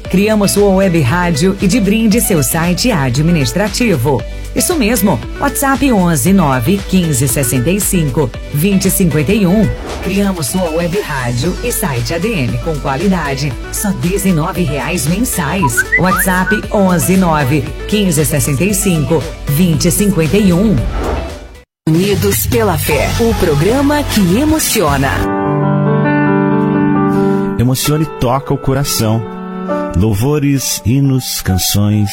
Criamos sua web rádio e de brinde seu site administrativo. Isso mesmo, WhatsApp 11 9 15 65 20 51. Criamos sua web rádio e site ADM com qualidade, só R$19 mensais. WhatsApp 11 9 15 65 20 51. Unidos pela Fé, o programa que emociona. Emociona e toca o coração. Louvores, hinos, canções.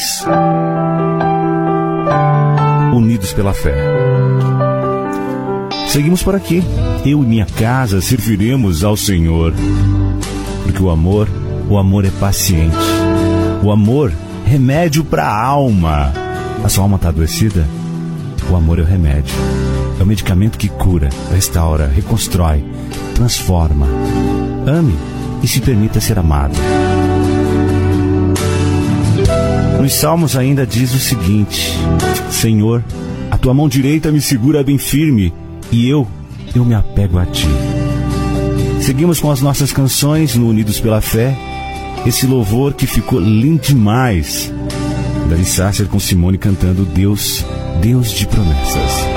Unidos pela Fé. Seguimos por aqui. Eu e minha casa serviremos ao Senhor. Porque o amor é paciente. O amor, remédio para a alma. A sua alma está adoecida? O amor é o remédio. É o medicamento que cura, restaura, reconstrói, transforma. Ame e se permita ser amado. Nos Salmos ainda diz o seguinte: Senhor, a tua mão direita me segura bem firme e eu me apego a ti. Seguimos com as nossas canções no Unidos pela Fé. Esse louvor que ficou lindo demais. Davi Sasser com Simone cantando Deus de promessas.